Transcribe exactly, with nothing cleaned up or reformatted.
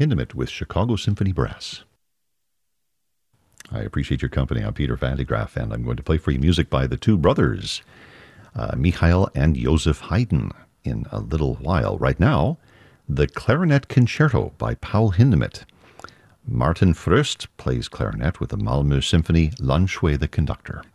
Hindemith with Chicago Symphony Brass. I appreciate your company. I'm Peter Van de Graaff, and I'm going to play for you music by the two brothers, uh, Michael and Joseph Haydn, in a little while. Right now, the Clarinet Concerto by Paul Hindemith. Martin Fröst plays clarinet with the Malmö Symphony, Lan Shui the conductor.